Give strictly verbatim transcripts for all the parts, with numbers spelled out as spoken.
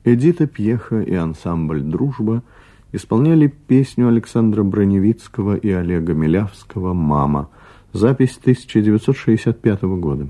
Эдита Пьеха и ансамбль «Дружба» исполняли песню Александра Броневицкого и Олега Милявского «Мама». Запись тысяча девятьсот шестьдесят пятого года.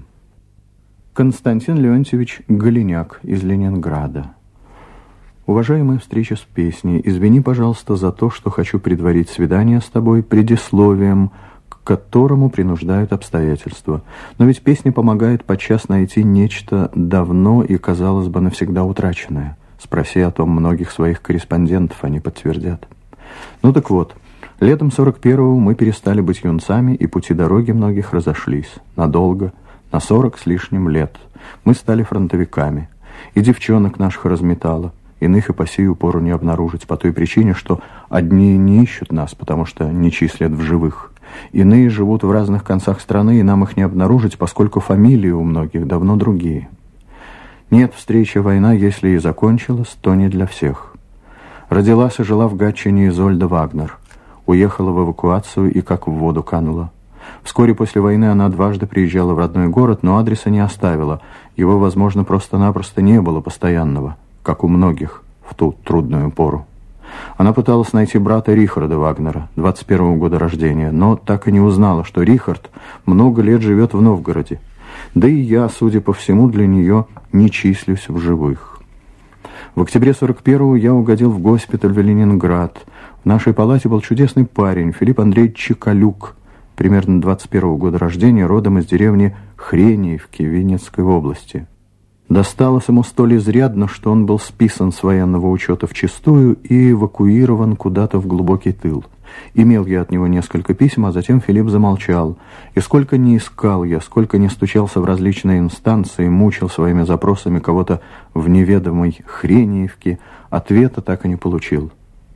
Константин Леонтьевич Голеняк из Ленинграда. Уважаемая встреча с песней, извини, пожалуйста, за то, что хочу предварить свидание с тобой предисловием, к которому принуждают обстоятельства. Но ведь песня помогает подчас найти нечто давно и, казалось бы, навсегда утраченное. Спроси о том многих своих корреспондентов, они подтвердят. Ну так вот, летом сорок первого мы перестали быть юнцами, и пути дороги многих разошлись. Надолго, на сорок с лишним лет. Мы стали фронтовиками. И девчонок наших разметало. Иных и по сию пору не обнаружить, по той причине, что одни не ищут нас, потому что не числят в живых. Иные живут в разных концах страны, и нам их не обнаружить, поскольку фамилии у многих давно другие. Нет, встреча война, если и закончилась, то не для всех. Родилась и жила в Гатчине Изольда Вагнер. Уехала в эвакуацию и как в воду канула. Вскоре после войны она дважды приезжала в родной город, но адреса не оставила. Его, возможно, просто-напросто не было постоянного, как у многих в ту трудную пору. Она пыталась найти брата Рихарда Вагнера, двадцать первого года рождения, но так и не узнала, что Рихард много лет живет в Новгороде. Да и я, судя по всему, для нее не числюсь в живых. В октябре сорок первого я угодил в госпиталь в Ленинград. В нашей палате был чудесный парень, Филипп Андреевич Чекалюк, примерно двадцать первого года рождения, родом из деревни Хрениевки Винницкой области. Досталось ему столь изрядно, что он был списан с военного учета вчистую и эвакуирован куда-то в глубокий тыл. Имел я от него несколько писем, а затем Филипп замолчал. И сколько ни искал я, сколько ни стучался в различные инстанции, мучил своими запросами кого-то в неведомой Хрениевке, ответа так и не получил.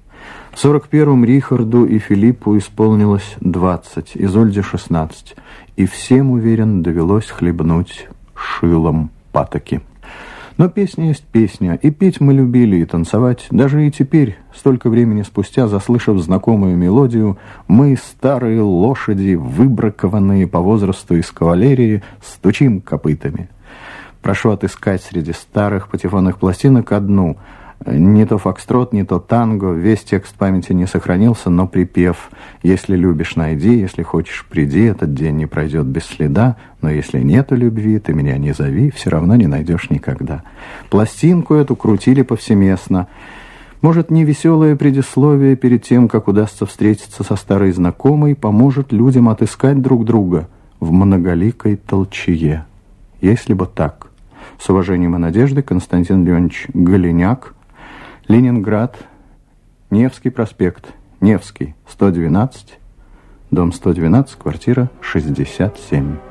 В сорок первом Рихарду и Филиппу исполнилось двадцать, Изольде шестнадцать, и всем, уверен, довелось хлебнуть шилом патоки. Но песня есть песня, и петь мы любили, и танцевать. Даже и теперь, столько времени спустя, заслышав знакомую мелодию, мы, старые лошади, выбракованные по возрасту из кавалерии, стучим копытами. Прошу отыскать среди старых патефонных пластинок одну. Не то фокстрот, не то танго, весь текст памяти не сохранился, но припев «Если любишь, найди, если хочешь, приди, этот день не пройдет без следа, но если нету любви, ты меня не зови, все равно не найдешь никогда». Пластинку эту крутили повсеместно. Может, невеселое предисловие перед тем, как удастся встретиться со старой знакомой, поможет людям отыскать друг друга в многоликой толчее. Если бы так. С уважением и надеждой, Константин Леонтьевич Голеняк, Ленинград, Невский проспект, Невский, сто двенадцать, дом сто двенадцать, квартира шестьдесят семь.